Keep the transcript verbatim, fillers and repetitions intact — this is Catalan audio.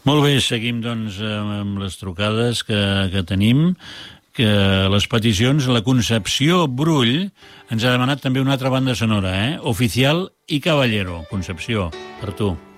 Molt bé, seguim doncs amb les trucades que, que tenim, que les peticions, la Concepció Brull ens ha demanat també una altra banda sonora, eh? Oficial i Caballero. Concepció, per tu.